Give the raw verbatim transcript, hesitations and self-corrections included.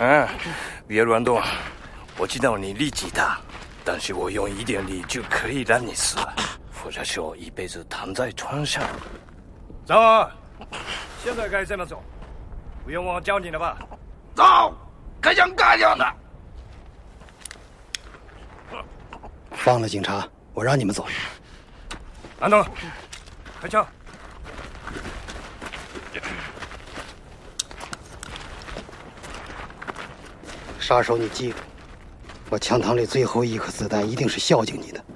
嗯，别乱动。我知道你力气大，但是我用一点力就可以让你死，否则就一辈子躺在床上。张儿，现在该怎么走？不用我教你了吧？ 走，开枪干掉他！ 放了警察，我让你们走。 安东，开枪！ 杀手，你记住，我枪膛里最后一颗子弹一定是孝敬你的。